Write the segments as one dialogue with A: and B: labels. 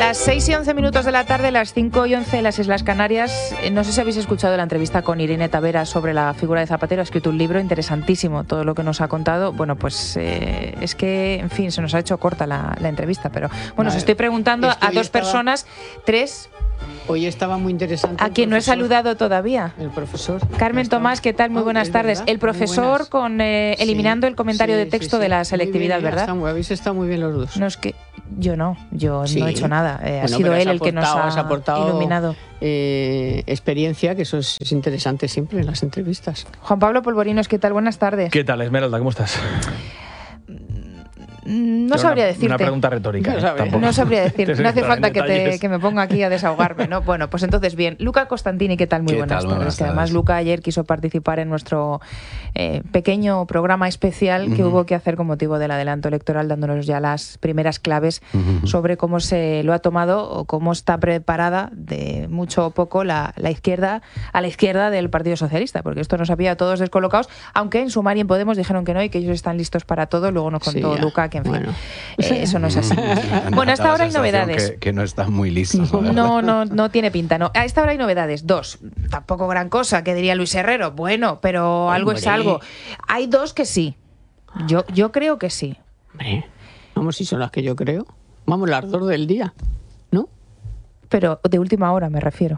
A: Las 6:11 de la tarde, las 5:11 en las Islas Canarias. No sé si habéis escuchado la entrevista con Irene Tavera sobre la figura de Zapatero. Ha escrito un libro interesantísimo, todo lo que nos ha contado. Bueno, pues es que, en fin, se nos ha hecho corta la entrevista. Pero bueno, os estoy preguntando a dos personas, tres.
B: Hoy estaba muy interesante.
A: A quien no he saludado todavía.
B: El profesor.
A: Carmen Tomás, ¿qué tal? Muy buenas tardes.
B: ¿Verdad?
A: El profesor con eliminando el comentario de texto de la selectividad,
B: bien,
A: ¿verdad?
B: Habéis estado muy bien los dos.
A: No, es que yo no he hecho nada.
B: Bueno,
A: ha sido él el que nos ha
B: aportado
A: iluminado.
B: Experiencia, que eso es interesante siempre en las entrevistas.
A: Juan Pablo Polvorinos, ¿qué tal? Buenas tardes.
C: ¿Qué tal, Esmeralda? ¿Cómo estás?
A: No sabría decirte.
C: Una pregunta retórica.
A: No sabría decirte. No hace falta
C: detalles.
A: que me ponga aquí a desahogarme, ¿no? Bueno, pues entonces bien. Luca Costantini, ¿qué tal? Muy buenas tardes. Que además Luca ayer quiso participar en nuestro pequeño programa especial que hubo que hacer con motivo del adelanto electoral, dándonos ya las primeras claves sobre cómo se lo ha tomado o cómo está preparada de mucho o poco la izquierda a la izquierda del Partido Socialista, porque esto nos había a todos descolocados, aunque en Sumar y en Podemos dijeron que no y que ellos están listos para todo. Luego nos contó Luca que, en fin, eso no es así. Bueno, hasta ahora hay novedades.
D: Que no están muy listos.
A: No tiene pinta, no. A esta hora hay novedades. Dos. Tampoco gran cosa, que diría Luis Herrero. Bueno, pero algo es algo. Hay dos que sí. Yo creo que sí.
B: Hombre, vamos, si son las que yo creo. Vamos, las dos del día, ¿no?
A: Pero de última hora me refiero.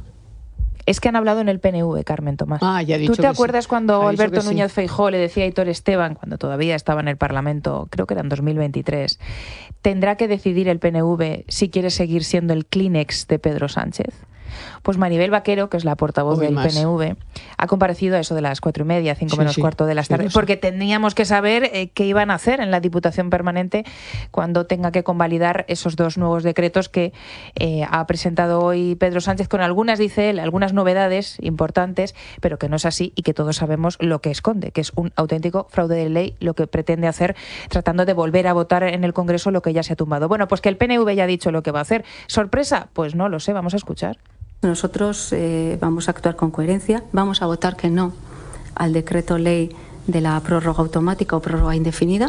A: Es que han hablado en el PNV, Carmen Tomás.
B: Ya he dicho.
A: ¿Tú te acuerdas cuando Alberto Núñez
B: sí.
A: Feijóo le decía a Aitor Esteban, cuando todavía estaba en el Parlamento, creo que era en 2023, tendrá que decidir el PNV si quiere seguir siendo el Kleenex de Pedro Sánchez? Pues Maribel Vaquero, que es la portavoz del PNV, ha comparecido a eso de las 4:30, 5 menos cuarto de las tardes, porque teníamos que saber qué iban a hacer en la Diputación Permanente cuando tenga que convalidar esos dos nuevos decretos que ha presentado hoy Pedro Sánchez, con algunas, dice él, algunas novedades importantes, pero que no es así y que todos sabemos lo que esconde, que es un auténtico fraude de ley, lo que pretende hacer tratando de volver a votar en el Congreso lo que ya se ha tumbado. Bueno, pues que el PNV ya ha dicho lo que va a hacer. ¿Sorpresa? Pues no lo sé, vamos a escuchar.
E: Nosotros vamos a actuar con coherencia, vamos a votar que no al decreto ley de la prórroga automática o prórroga indefinida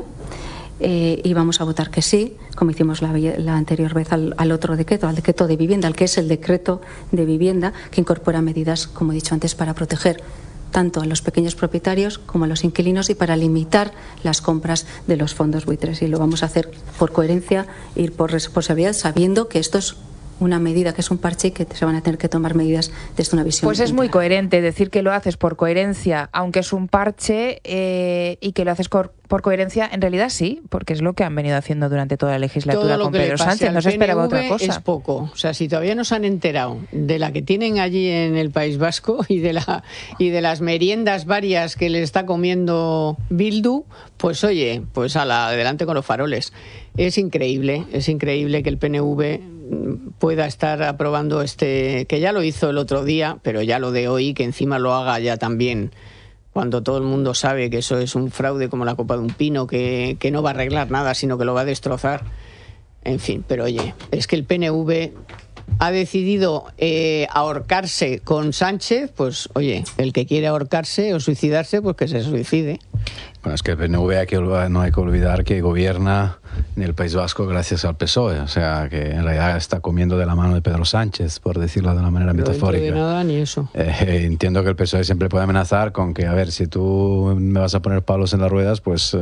E: y vamos a votar que sí, como hicimos la anterior vez al otro decreto, al decreto de vivienda, al que es el decreto de vivienda, que incorpora medidas, como he dicho antes, para proteger tanto a los pequeños propietarios como a los inquilinos y para limitar las compras de los fondos buitres. Y lo vamos a hacer por coherencia y por responsabilidad, sabiendo que esto es una medida, que es un parche y que se van a tener que tomar medidas desde una visión.
A: Pues es muy coherente decir que lo haces por coherencia, aunque es un parche, y que lo haces por coherencia, en realidad sí, porque es lo que han venido haciendo durante toda la legislatura con Pedro Sánchez. No se esperaba otra cosa.
B: Es poco. O sea, si todavía no se han enterado de la que tienen allí en el País Vasco y de las meriendas varias que le está comiendo Bildu, pues oye, pues adelante con los faroles. Es increíble que el PNV pueda estar aprobando que ya lo hizo el otro día, pero ya lo de hoy, que encima lo haga ya también, cuando todo el mundo sabe que eso es un fraude como la copa de un pino, que no va a arreglar nada, sino que lo va a destrozar. En fin, pero oye, es que el PNV ha decidido ahorcarse con Sánchez, pues oye, el que quiere ahorcarse o suicidarse, pues que se suicide.
D: Bueno, es que el PNV no hay que olvidar que gobierna en el País Vasco gracias al PSOE, o sea que en realidad está comiendo de la mano de Pedro Sánchez, por decirlo de una manera metafórica.
B: No de nada ni eso.
D: Entiendo que el PSOE siempre puede amenazar con que, a ver, si tú me vas a poner palos en las ruedas, pues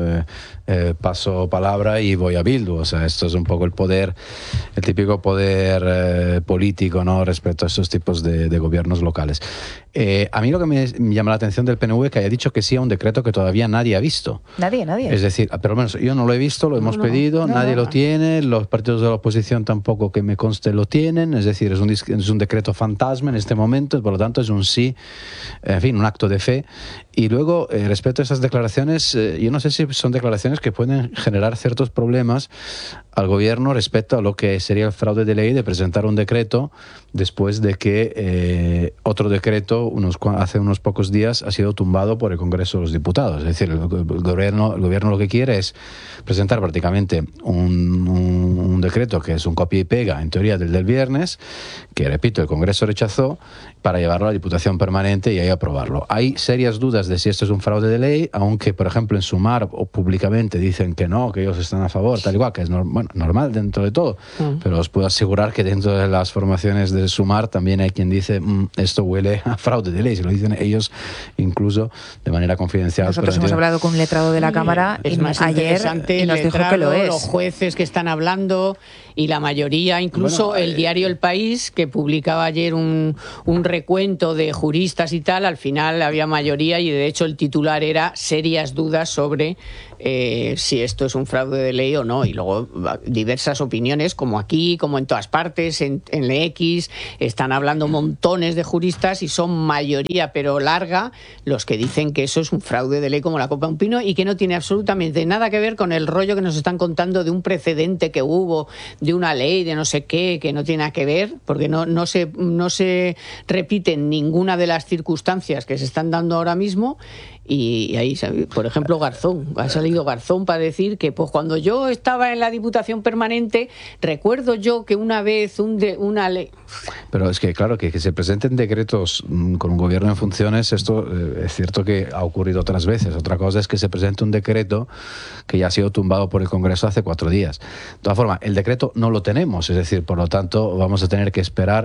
D: paso palabra y voy a Bildu. O sea, esto es un poco el poder, el típico poder político, ¿no?, respecto a estos tipos de gobiernos locales. A mí lo que me llama la atención del PNV es que haya dicho que sí a un decreto que todavía nadie ha visto.
A: Nadie.
D: Es decir, pero menos yo no lo he visto, lo hemos pedido, nadie lo tiene, los partidos de la oposición tampoco que me conste lo tienen, es decir, es un decreto fantasma en este momento, por lo tanto es un sí, en fin, un acto de fe. Y luego, respecto a esas declaraciones, yo no sé si son declaraciones que pueden generar ciertos problemas al gobierno respecto a lo que sería el fraude de ley de presentar un decreto después de que otro decreto hace unos pocos días ha sido tumbado por el Congreso de los Diputados. Es decir, el gobierno lo que quiere es presentar prácticamente un un decreto que es un copia y pega, en teoría, del viernes, que, repito, el Congreso rechazó, para llevarlo a la Diputación Permanente y ahí aprobarlo. Hay serias dudas de si esto es un fraude de ley, aunque, por ejemplo, en Sumar o públicamente dicen que no, que ellos están a favor, tal y cual, que es normal dentro de todo. Pero os puedo asegurar que dentro de las formaciones de Sumar también hay quien dice esto huele a fraude de ley, se lo dicen ellos incluso de manera confidencial.
A: Nosotros hemos hablado con un letrado de la Cámara
B: es más
A: ayer
B: interesante
A: y nos
B: el
A: dijo
B: letrado,
A: que lo es.
B: Los jueces que están hablando y la mayoría, incluso el diario El País, que publicaba ayer un recuento de juristas y tal, al final había mayoría y de hecho el titular era serias dudas sobre si esto es un fraude de ley o no. Y luego diversas opiniones, como aquí, como en todas partes, en el X, están hablando montones de juristas y son mayoría, pero larga, los que dicen que eso es un fraude de ley como la copa de un pino y que no tiene absolutamente nada que ver con el rollo que nos están contando de un precedente que hubo, de una ley, de no sé qué, que no tiene nada que ver, porque no se repiten ninguna de las circunstancias que se están dando ahora mismo. Y ahí, por ejemplo, Garzón, ha salido Garzón para decir que pues cuando yo estaba en la Diputación Permanente, recuerdo yo que una vez una ley...
D: Pero es que, claro, que se presenten decretos con un gobierno en funciones, esto es cierto que ha ocurrido otras veces. Otra cosa es que se presente un decreto que ya ha sido tumbado por el Congreso hace 4 días. De todas formas, el decreto no lo tenemos, es decir, por lo tanto, vamos a tener que esperar,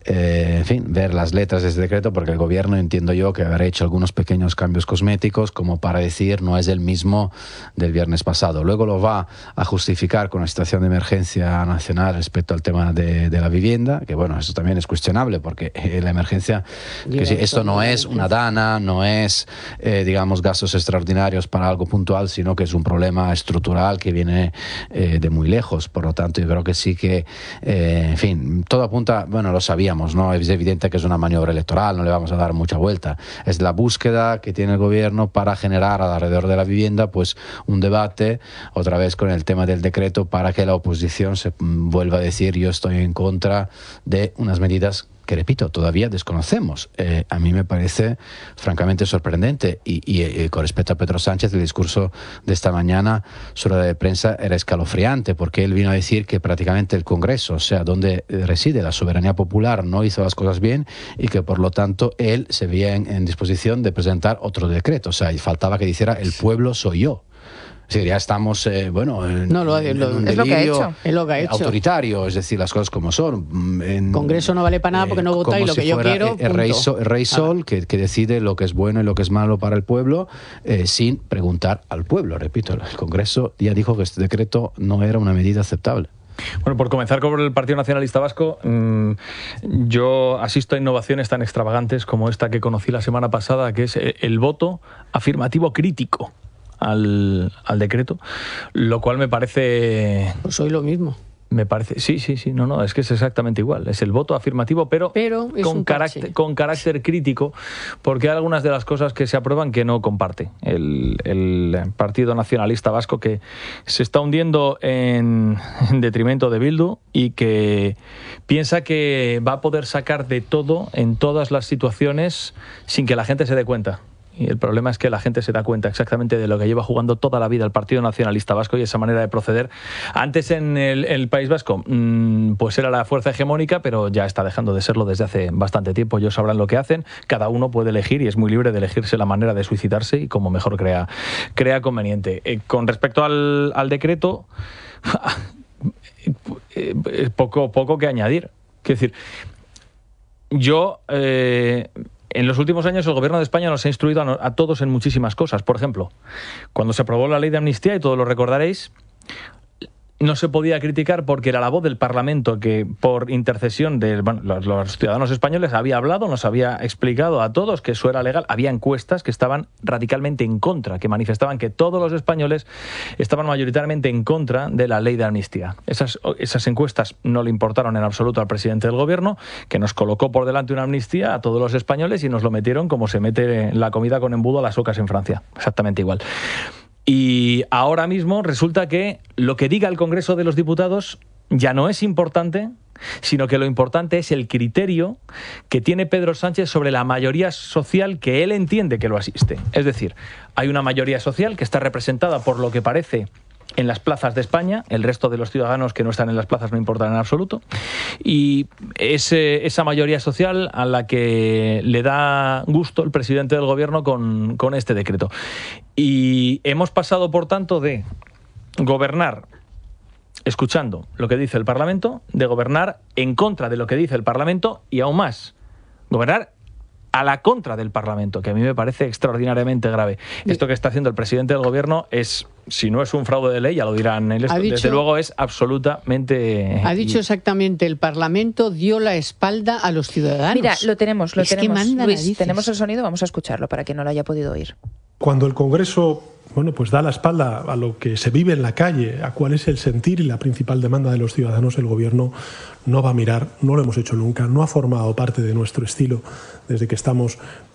D: en fin, ver las letras de ese decreto, porque el gobierno, entiendo yo, que habrá hecho algunos pequeños cambios cosméticos como para decir no es el mismo del viernes pasado. Luego lo va a justificar con la situación de emergencia nacional respecto al tema de la vivienda, que bueno, eso también es cuestionable porque la emergencia, que sí, esto no es una dana, no es, digamos, gastos extraordinarios para algo puntual, sino que es un problema estructural que viene de muy lejos. Por lo tanto, yo creo que sí que, en fin, todo apunta, bueno, lo sabíamos, ¿no? Es evidente que es una maniobra electoral, no le vamos a dar mucha vuelta. Es la búsqueda que tiene el gobierno para generar alrededor de la vivienda pues un debate otra vez con el tema del decreto para que la oposición se vuelva a decir yo estoy en contra de unas medidas que, repito, todavía desconocemos. A mí me parece francamente sorprendente y con respecto a Pedro Sánchez, el discurso de esta mañana, su rueda de prensa, era escalofriante porque él vino a decir que prácticamente el Congreso, o sea, donde reside la soberanía popular, no hizo las cosas bien y que por lo tanto él se veía en disposición de presentar otro decreto. O sea, y faltaba que dijera el pueblo soy yo. Sí, ya estamos, en un
A: es lo que ha hecho.
B: Es lo que ha hecho.
D: Autoritario, es decir, las cosas como son.
B: Congreso no vale para nada porque no votáis lo que yo quiero.
D: El rey Sol, que decide lo que es bueno y lo que es malo para el pueblo, sin preguntar al pueblo. Repito, el Congreso ya dijo que este decreto no era una medida aceptable.
C: Bueno, por comenzar con el Partido Nacionalista Vasco, yo asisto a innovaciones tan extravagantes como esta que conocí la semana pasada, que es el voto afirmativo crítico al decreto, lo cual me parece...
B: Pues soy lo mismo.
C: Me parece, sí, no, es que es exactamente igual. Es el voto afirmativo, pero con carácter crítico, porque hay algunas de las cosas que se aprueban que no comparte el Partido Nacionalista Vasco, que se está hundiendo en detrimento de Bildu y que piensa que va a poder sacar de todo en todas las situaciones sin que la gente se dé cuenta. Y el problema es que la gente se da cuenta exactamente de lo que lleva jugando toda la vida el Partido Nacionalista Vasco y esa manera de proceder. Antes en el País Vasco pues era la fuerza hegemónica, pero ya está dejando de serlo desde hace bastante tiempo. Ellos sabrán lo que hacen, cada uno puede elegir y es muy libre de elegirse la manera de suicidarse y como mejor crea conveniente. Con respecto al decreto, poco que añadir. Quiero decir, yo... en los últimos años el Gobierno de España nos ha instruido a todos en muchísimas cosas. Por ejemplo, cuando se aprobó la ley de amnistía, y todos lo recordaréis, no se podía criticar porque era la voz del Parlamento que, por intercesión de los ciudadanos españoles, había hablado, nos había explicado a todos que eso era legal. Había encuestas que estaban radicalmente en contra, que manifestaban que todos los españoles estaban mayoritariamente en contra de la ley de amnistía. Esas encuestas no le importaron en absoluto al presidente del Gobierno, que nos colocó por delante una amnistía a todos los españoles y nos lo metieron como se mete la comida con embudo a las ocas en Francia. Exactamente igual. Y ahora mismo resulta que lo que diga el Congreso de los Diputados ya no es importante, sino que lo importante es el criterio que tiene Pedro Sánchez sobre la mayoría social que él entiende que lo asiste. Es decir, hay una mayoría social que está representada por lo que parece en las plazas de España. El resto de los ciudadanos que no están en las plazas no importan en absoluto. Y es esa mayoría social a la que le da gusto el presidente del gobierno con este decreto. Y hemos pasado, por tanto, de gobernar escuchando lo que dice el Parlamento, de gobernar en contra de lo que dice el Parlamento y aún más, gobernar a la contra del Parlamento, que a mí me parece extraordinariamente grave. Esto que está haciendo el presidente del gobierno es, si no es un fraude de ley, ya lo dirán él, desde luego es absolutamente...
B: Ha dicho exactamente, el Parlamento dio la espalda a los ciudadanos.
A: Mira, lo tenemos.
B: Que manda
A: Luis,
B: narices.
A: tenemos el sonido, vamos a escucharlo para quien no lo haya podido oír.
F: Cuando el Congreso, bueno, pues da la espalda a lo que se vive en la calle, a cuál es el sentir y la principal demanda de los ciudadanos, el Gobierno no va a mirar, no lo hemos hecho nunca, no ha formado parte de nuestro estilo desde que estamos